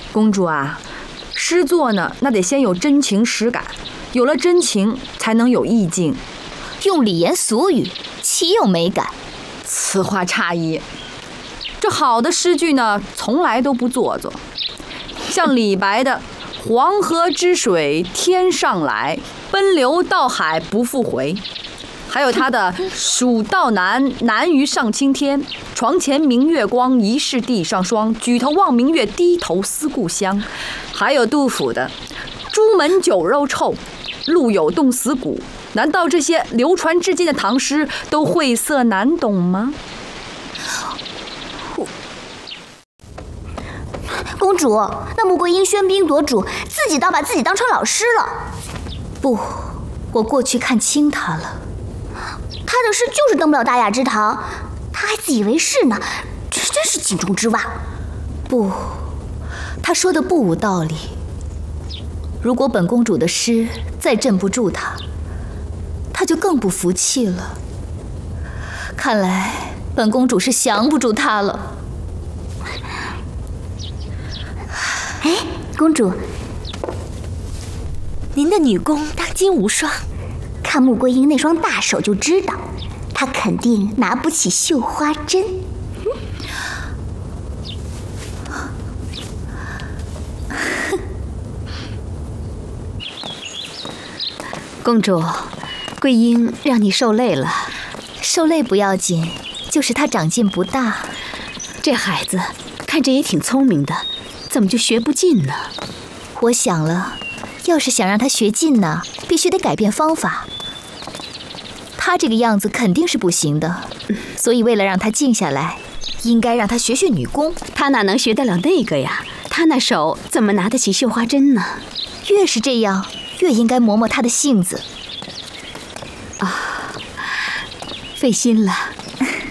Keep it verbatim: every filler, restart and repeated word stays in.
公主啊，诗作呢，那得先有真情实感，有了真情才能有意境。 用礼言俗语，岂有美感？ 此话差矣。这好的诗句呢，从来都不做作。像李白的“黄河之水天上来，奔流到海不复回”，还有他的“蜀道难，难于上青天。床前明月光，疑是地上霜。举头望明月，低头思故乡”，还有杜甫的“朱门酒肉臭，路有冻死骨”。难道这些流传至今的唐诗都晦涩难懂吗？ 公主，那穆桂英喧宾夺主，自己倒把自己当成老师了。 不，我过去看清他了。 他的诗就是登不了大雅之堂，他还自以为是呢，这真是井中之蛙。 不，他说的不无道理。如果本公主的诗再镇不住他，他就更不服气了。看来本公主是降不住他了。 哎，公主， 您的女工当今无双， 看穆桂英那双大手就知道，她肯定拿不起绣花针。 公主，桂英让你受累了。 受累不要紧，就是她长进不大。 这孩子看着也挺聪明的，怎么就学不进呢？ 我想了，要是想让她学进呢，必须得改变方法。她这个样子肯定是不行的，所以为了让她静下来，应该让她学学女工。 她哪能学得了那个呀？她那手怎么拿得起绣花针呢？ 越是这样，越应该磨磨她的性子。 啊，费心了。